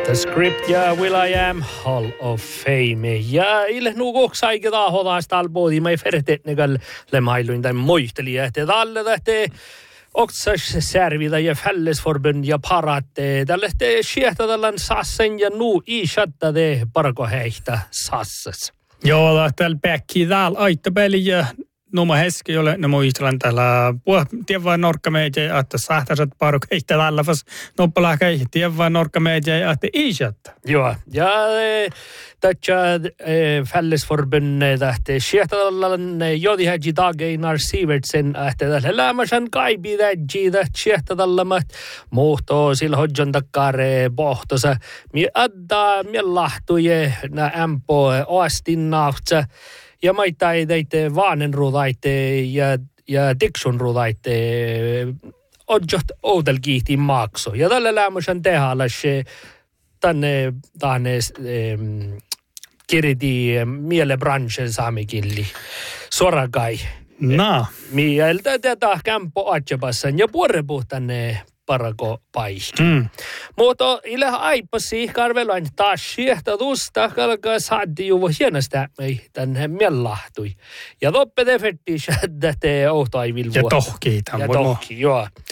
The Script ja Will.i.am Hall of Fame. Ja ille nuukoks aike tahodaasta alboodi mai fertetnegal lemailuin tämän muisteli, että tälle tähte oksas särvida ja fällesforbund ja paratte tälle siehtä tällän sassen ja nuu ishatta de parko heihtä sassas. Joo, tällä päkkiä täällä aittapeli ja noma heske jolle ne muistelan täällä tievaa norkkameja että sahtaset parko heihtä tällä vas noppalakai tievaa norkkameja että ishatta. Joo, ja tätä fällesforbund tähte siehtä tällän jodi häji Dag-Einar Sivertsen että tällä lämmäsen kaipi tätä siehtä tällamat muhtoo sillä hodjon takkare pohtosa mi adda mi lahtuje na ämpo oastinnautsa ja maitai teite vaanenruudaite ja tiksunruudaite odjot oudelkiihtiin makso. Ja tällä lämmösen tehdällä se tänne kiriti mielebranchen saamikilli sorakai. No. Mieltä tätä kämpo atjapassan ja puorepuhtanne parako paikki. Mutta ille aipasi karveloin taas siehtä tusta, kalkaa saadi juvo hienosta tänne mielahtui. Ja toppe tefetti sädätte ohtaivil vuotta. Ja tohki. Ja tohki, joo.